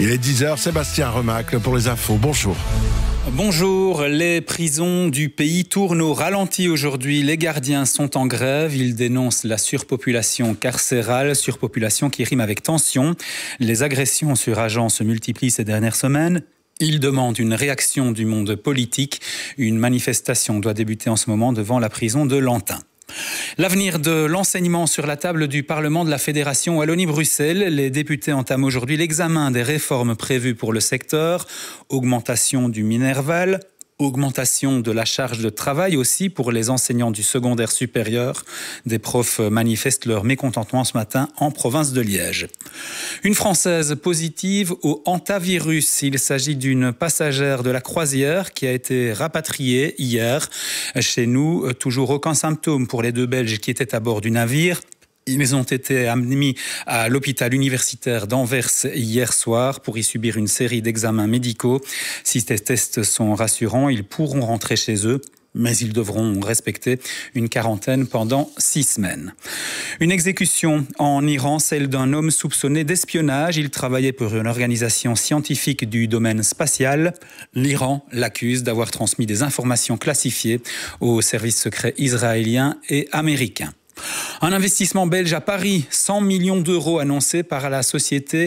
Il est 10h, Sébastien Remacle pour les infos. Bonjour. Bonjour, les prisons du pays tournent au ralenti aujourd'hui. Les gardiens sont en grève, ils dénoncent la surpopulation carcérale, surpopulation qui rime avec tension. Les agressions sur agents se multiplient ces dernières semaines. Ils demandent une réaction du monde politique. Une manifestation doit débuter en ce moment devant la prison de Lantin. L'avenir de l'enseignement sur la table du Parlement de la Fédération Wallonie-Bruxelles. Les députés entament aujourd'hui l'examen des réformes prévues pour le secteur. Augmentation du Minerval, augmentation de la charge de travail aussi pour les enseignants du secondaire supérieur. Des profs manifestent leur mécontentement ce matin en province de Liège. Une Française positive au hantavirus. Il s'agit d'une passagère de la croisière qui a été rapatriée hier. Chez nous, toujours aucun symptôme pour les deux Belges qui étaient à bord du navire. Ils ont été admis à l'hôpital universitaire d'Anvers hier soir pour y subir une série d'examens médicaux. Si ces tests sont rassurants, ils pourront rentrer chez eux. Mais ils devront respecter une quarantaine pendant 6 semaines. Une exécution en Iran, celle d'un homme soupçonné d'espionnage. Il travaillait pour une organisation scientifique du domaine spatial. L'Iran l'accuse d'avoir transmis des informations classifiées aux services secrets israéliens et américains. Un investissement belge à Paris, 100 millions d'euros annoncés par la société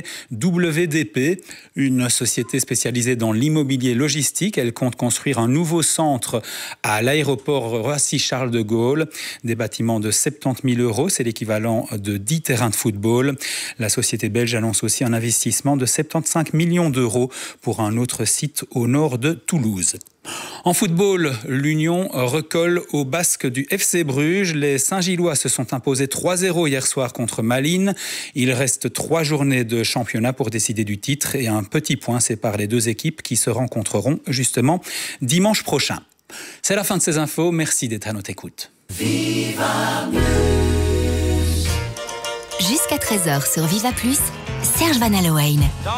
WDP, une société spécialisée dans l'immobilier logistique. Elle compte construire un nouveau centre à l'aéroport Roissy-Charles de Gaulle. Des bâtiments de 70 000 euros, c'est l'équivalent de 10 terrains de football. La société belge annonce aussi un investissement de 75 millions d'euros pour un autre site au nord de Toulouse. En football, l'Union recolle au basque du FC Bruges. Les Saint-Gillois se sont imposés 3-0 hier soir contre Malines. Il reste 3 journées de championnat pour décider du titre et un petit point sépare les deux équipes qui se rencontreront justement dimanche prochain. C'est la fin de ces infos. Merci d'être à notre écoute. Viva Plus. Jusqu'à 13h sur Viva Plus, Serge Van Allowen.